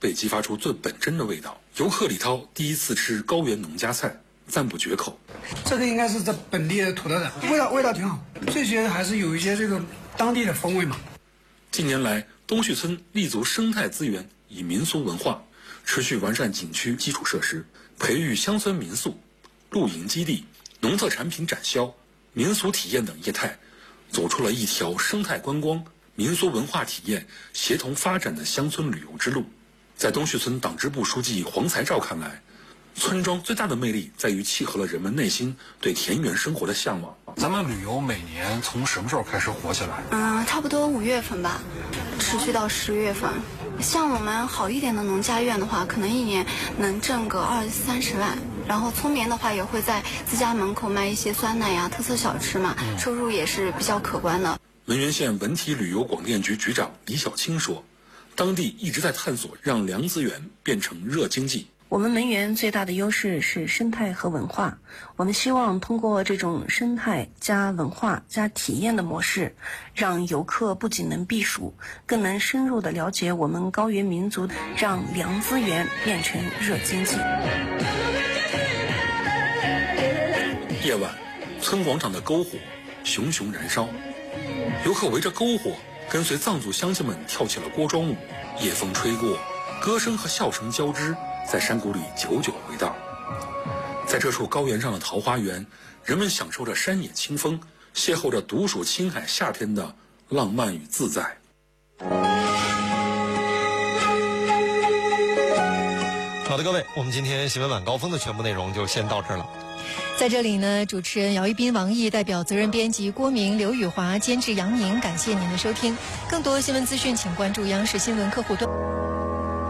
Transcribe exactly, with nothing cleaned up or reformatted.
被激发出最本真的味道。游客李涛第一次吃高原农家菜，赞不绝口。 这个应该是这本地的土特产，味道味道挺好。这些还是有一些这个当地的风味嘛。 近年来，东旭村立足生态资源，以民俗文化持续完善景区基础设施，培育乡村民宿、露营基地、农特产品展销、民俗体验等业态，走出了一条生态观光、民俗文化体验协同发展的乡村旅游之路。在东旭村党支部书记黄才照看来，村庄最大的魅力在于契合了人们内心对田园生活的向往。 咱们旅游每年从什么时候开始火起来？ 嗯，差不多五月份吧，持续到十月份。像我们好一点的农家院的话，可能一年能挣个二三十万。然后村民的话也会在自家门口卖一些酸奶呀、特色小吃嘛，嗯、收入也是比较可观的。 文源县文体旅游广电局局长李小青说，当地一直在探索让凉资源变成热经济。 我们门源最大的优势是生态和文化，我们希望通过这种生态加文化加体验的模式，让游客不仅能避暑，更能深入地了解我们高原民族，让凉资源变成热经济。 夜晚，村广场的篝火熊熊燃烧，游客围着篝火，跟随藏族乡亲们跳起了锅庄舞。夜风吹过，歌声和笑声交织，在山谷里久久回荡。在这处高原上的桃花源，人们享受着山野清风，邂逅着独属青海夏天的浪漫与自在。 好的，各位，我们今天新闻晚高峰的全部内容就先到这儿了。 在这里呢，主持人姚一斌、王毅代表责任编辑郭明、刘宇华，监制杨宁，感谢您的收听。更多新闻资讯，请关注央视新闻客户端。